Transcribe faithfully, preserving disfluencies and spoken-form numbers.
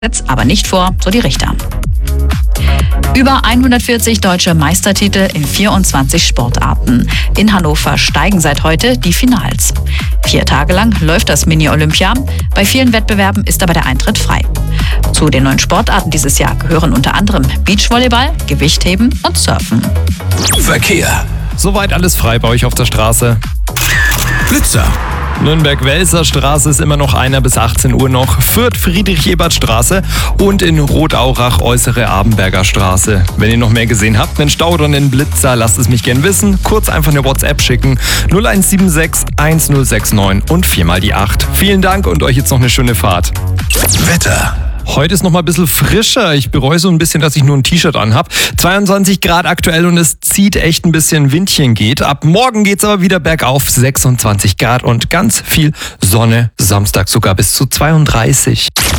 Jetzt aber nicht vor, so die Richter. Über hundertvierzig deutsche Meistertitel in vierundzwanzig Sportarten. In Hannover steigen seit heute die Finals. Vier Tage lang läuft das Mini-Olympia. Bei vielen Wettbewerben ist aber der Eintritt frei. Zu den neuen Sportarten dieses Jahr gehören unter anderem Beachvolleyball, Gewichtheben und Surfen. Verkehr. Soweit alles frei bei euch auf der Straße. Blitzer. Nürnberg-Welser Straße ist immer noch einer bis achtzehn Uhr noch. Fürth Friedrich-Ebert-Straße und in Rotaurach Äußere Abenberger Straße. Wenn ihr noch mehr gesehen habt, einen Stau oder einen Blitzer, lasst es mich gern wissen. Kurz einfach eine WhatsApp schicken. null eins sieben sechs eins null sechs neun und viermal die acht. Vielen Dank und euch jetzt noch eine schöne Fahrt. Wetter. Heute ist noch mal ein bisschen frischer. Ich bereue so ein bisschen, dass ich nur ein T-Shirt anhab. zweiundzwanzig Grad aktuell und es zieht echt ein bisschen Windchen geht. Ab morgen geht's aber wieder bergauf. sechsundzwanzig Grad und ganz viel Sonne. Samstag sogar bis zu zweiunddreißig.